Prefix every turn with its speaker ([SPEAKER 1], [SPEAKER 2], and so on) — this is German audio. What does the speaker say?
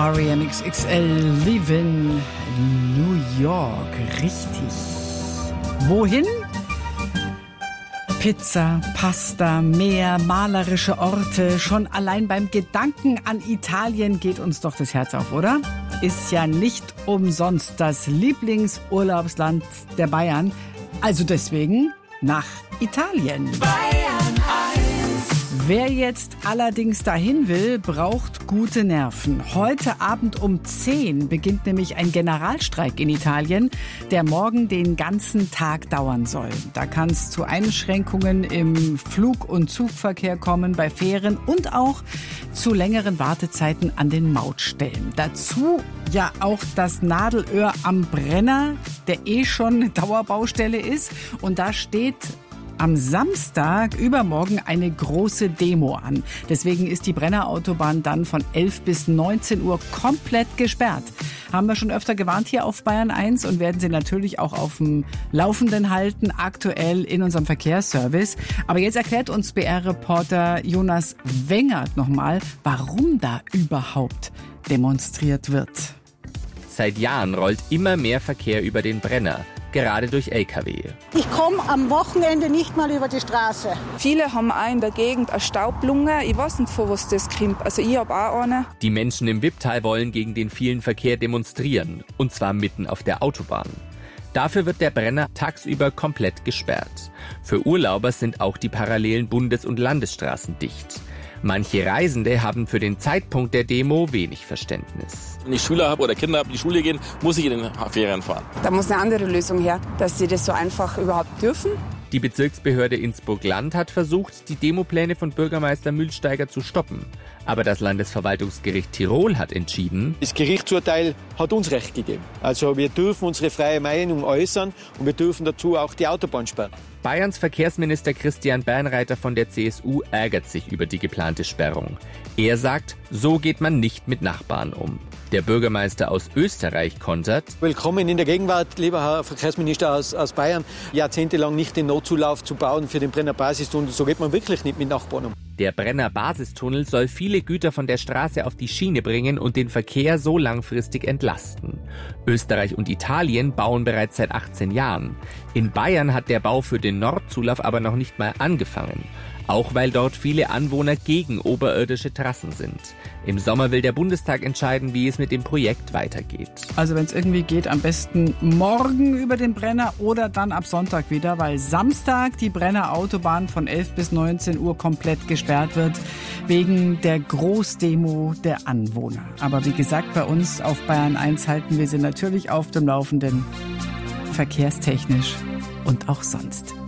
[SPEAKER 1] R.E.M. XXL Live in New York. Richtig. Wohin? Pizza, Pasta, Meer, malerische Orte. Schon allein beim Gedanken an Italien geht uns doch das Herz auf, oder? Ist ja nicht umsonst das Lieblingsurlaubsland der Bayern. Also deswegen nach Italien. Bayern 1. Wer jetzt allerdings dahin will, braucht gute Nerven. Heute Abend um 10 beginnt nämlich ein Generalstreik in Italien, der morgen den ganzen Tag dauern soll. Da kann es zu Einschränkungen im Flug- und Zugverkehr kommen, bei Fähren und auch zu längeren Wartezeiten an den Mautstellen. Dazu ja auch das Nadelöhr am Brenner, der schon eine Dauerbaustelle ist. Und da steht am Samstag übermorgen eine große Demo an. Deswegen ist die Brennerautobahn dann von 11 bis 19 Uhr komplett gesperrt. Haben wir schon öfter gewarnt hier auf Bayern 1 und werden Sie natürlich auch auf dem Laufenden halten, aktuell in unserem Verkehrsservice. Aber jetzt erklärt uns BR-Reporter Jonas Wengert nochmal, warum da überhaupt demonstriert wird.
[SPEAKER 2] Seit Jahren rollt immer mehr Verkehr über den Brenner, gerade durch Lkw.
[SPEAKER 3] Ich komme am Wochenende nicht mal über die Straße.
[SPEAKER 4] Viele haben auch in der Gegend eine Staublunge. Ich weiß nicht, von was das kommt. Also ich habe auch eine.
[SPEAKER 2] Die Menschen im Wipptal wollen gegen den vielen Verkehr demonstrieren. Und zwar mitten auf der Autobahn. Dafür wird der Brenner tagsüber komplett gesperrt. Für Urlauber sind auch die parallelen Bundes- und Landesstraßen dicht. Manche Reisende haben für den Zeitpunkt der Demo wenig Verständnis.
[SPEAKER 5] Wenn ich Schüler habe oder Kinder habe, die Schule gehen, muss ich in den Ferien fahren.
[SPEAKER 4] Da muss eine andere Lösung her, dass sie das so einfach überhaupt dürfen.
[SPEAKER 2] Die Bezirksbehörde Innsbruck-Land hat versucht, die Demopläne von Bürgermeister Mühlsteiger zu stoppen. Aber das Landesverwaltungsgericht Tirol hat entschieden,
[SPEAKER 6] das Gerichtsurteil hat uns Recht gegeben. Also wir dürfen unsere freie Meinung äußern und wir dürfen dazu auch die Autobahn sperren.
[SPEAKER 2] Bayerns Verkehrsminister Christian Bernreiter von der CSU ärgert sich über die geplante Sperrung. Er sagt, so geht man nicht mit Nachbarn um. Der Bürgermeister aus Österreich kontert:
[SPEAKER 6] Willkommen in der Gegenwart, lieber Herr Verkehrsminister aus Bayern. Jahrzehntelang nicht den Notzulauf zu bauen für den Brenner Basistunnel. So geht man wirklich nicht mit Nachbarn um.
[SPEAKER 2] Der Brenner Basistunnel soll viele Güter von der Straße auf die Schiene bringen und den Verkehr so langfristig entlasten. Österreich und Italien bauen bereits seit 18 Jahren. In Bayern hat der Bau für den Nordzulauf aber noch nicht mal angefangen. Auch weil dort viele Anwohner gegen oberirdische Trassen sind. Im Sommer will der Bundestag entscheiden, wie es mit dem Projekt weitergeht.
[SPEAKER 1] Also wenn es irgendwie geht, am besten morgen über den Brenner oder dann ab Sonntag wieder, weil Samstag die Brenner Autobahn von 11 bis 19 Uhr komplett gesperrt wird, wegen der Großdemo der Anwohner. Aber wie gesagt, bei uns auf Bayern 1 halten wir sie natürlich auf dem Laufenden, verkehrstechnisch und auch sonst.